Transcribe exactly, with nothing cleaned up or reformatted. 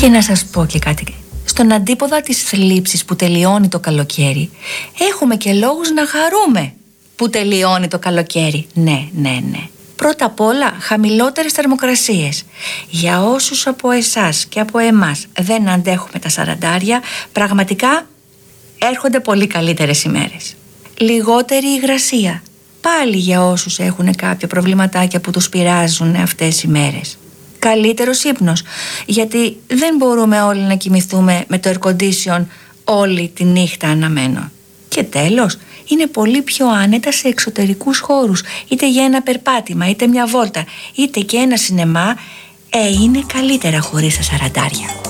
Και να σας πω και κάτι. Στον αντίποδα της θλίψης που τελειώνει το καλοκαίρι, έχουμε και λόγους να χαρούμε που τελειώνει το καλοκαίρι. Ναι, ναι, ναι. Πρώτα απ' όλα, χαμηλότερες θερμοκρασίες. Για όσους από εσάς και από εμάς δεν αντέχουμε τα σαραντάρια, πραγματικά έρχονται πολύ καλύτερες ημέρες. Λιγότερη υγρασία. Πάλι για όσους έχουν κάποια προβληματάκια που τους πειράζουν αυτές οι μέρες. Καλύτερος ύπνος, γιατί δεν μπορούμε όλοι να κοιμηθούμε με το air condition όλη τη νύχτα αναμένο. Και τέλος, είναι πολύ πιο άνετα σε εξωτερικούς χώρους, είτε για ένα περπάτημα, είτε μια βόλτα, είτε και ένα σινεμά, ε, είναι καλύτερα χωρίς τα σαραντάρια.